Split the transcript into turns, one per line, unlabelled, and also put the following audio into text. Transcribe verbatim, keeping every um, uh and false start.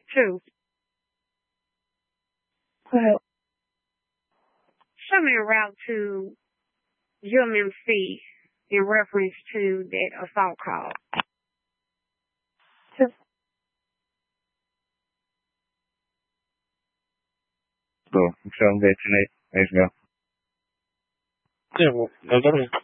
too.
Well,
Show me a route to U M M C in reference to that assault call.
just
So, show them that you need. Let's go.
Yeah, well, no, no, no.